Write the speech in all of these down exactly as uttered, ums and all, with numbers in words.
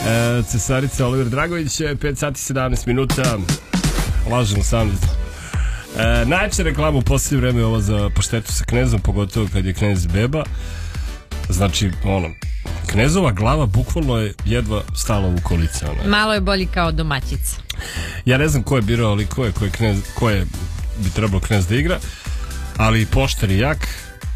e, Cesarica Oliver Dragović, pet sati sedamnaest minuta. Lažem sam. E, najjača reklama u posljednje vreme je ovo za paštetu sa knezom, pogotovo kad je knez beba. Znači, ono, knezova glava bukvalno je jedva stala u kolice. Ona. Malo je bolji kao domaćica. Ja ne znam ko je birao likove koje, knez, koje bi trebalo knez da igra, ali poštar je jak.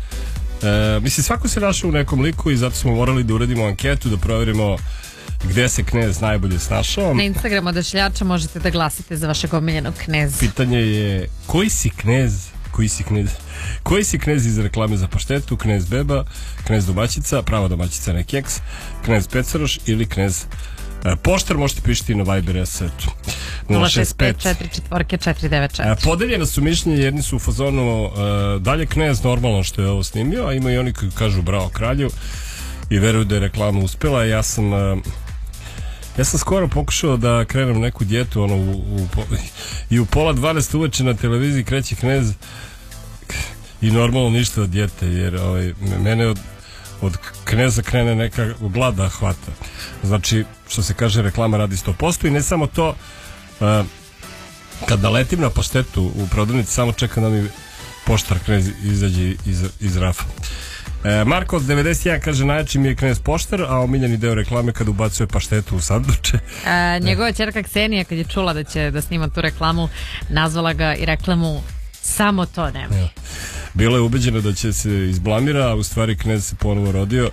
E, mislim, svako se našao u nekom liku i zato smo morali da uradimo anketu, da proverimo gde se knez najbolje snašao. Na Instagramu Odašiljača možete da glasite za vašeg omiljenog kneza. Pitanje je koji si knez, koji si knez, koji si knez iz reklame za paštetu, knez beba, knez domaćica, prava domaćica ne keks, knez pecaroš ili knez e, poštar. Možete pišiti na Viber S nula šest pet četiri četiri četiri devet četiri. Podeljena su mišljenje, jedni su u fazonu uh, dalje knez normalno što je ovo snimio, a ima i oni koji kažu bravo kralju i veruju da je reklama uspela. Ja sam uh, ja sam skoro pokušao da krenem neku dijetu, ono, u, u, i u pola dvanaest uveče na televiziji kreće knez i normalno ništa od dijete, jer ovaj, mene od, od kneza krene neka glada hvata. Znači, što se kaže, reklama radi sto posto i ne samo to. Uh, kad naletim na paštetu u prodavnici, samo čekam da mi poštar knez izađe iz, iz rafa. E, Marko od devedeset jedan kaže najjači mi je knez poštar, a omiljeni deo reklame kad ubacuje paštetu u sanduče. A, njegova ćerka Ksenija kad je čula da će da snima tu reklamu, nazvala ga i rekla mu samo to nema. Ja. Bila je ubeđena da će se izblamira, a u stvari knez se ponovo rodio.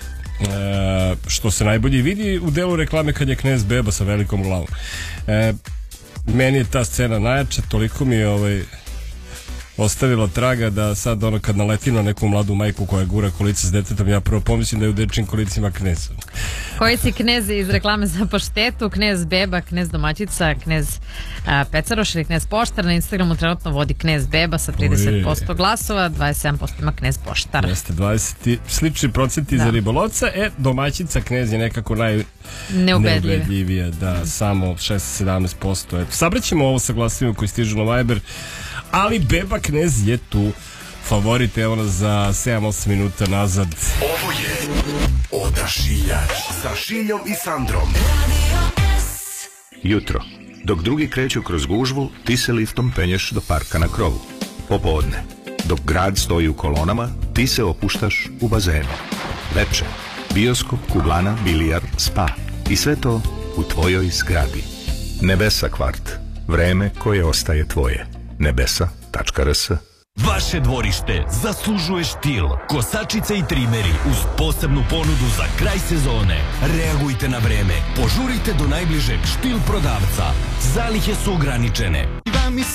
E, što se najbolje vidi u delu reklame kad je knez beba sa velikom glavom. E, meni je ta scena najjača, toliko mi je ovaj ostavila traga da sad ono kad naletim na neku mladu majku koja gura kolica s detetom, ja prvo pomislim da je u dečijim kolicima knez. Koji si knez iz reklame za paštetu? Knez beba, knez domaćica, knez a, pecaroš ili knez poštar? Na Instagramu trenutno vodi knez beba sa trideset posto glasova, dvadeset sedam posto ima knez poštar. Jeste, dvadeset slični procenti da. Za ribolovca. E, domaćica knez je nekako naj neubedljivija, da, samo šest sedamnaest posto. Eto, sabraćemo ovo sa glasovima koji stižu na Viber, ali beba knez je tu favorit, evo nas za sedam osam minuta nazad. Ovo je Odašiljač sa Šiljom i Sandrom. Jutro, dok drugi kreću kroz gužvu, ti se liftom penješ do parka na krovu. Popodne, dok grad stoji u kolonama, ti se opuštaš u bazenu. Veče, bioskop, kuglana, bilijar, spa i sve to u tvojoj zgradi. Nebesa kvart, vreme koje ostaje tvoje. nebesa tačka r s. Vaše dvorište zaslužuje štil. Kosačice i trimeri uz posebnu ponudu za kraj sezone. Reagujte na vreme. Požurite do najbližeg štil prodavca. Zalihe su ograničene.